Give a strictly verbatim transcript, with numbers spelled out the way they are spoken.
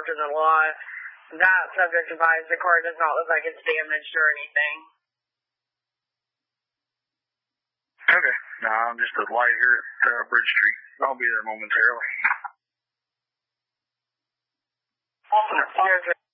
parked in the lot. That subject advised the car does not look like it's damaged or anything. Okay. No, I'm just a light here at uh, Bridge Street. I'll be there momentarily. Yes, sir.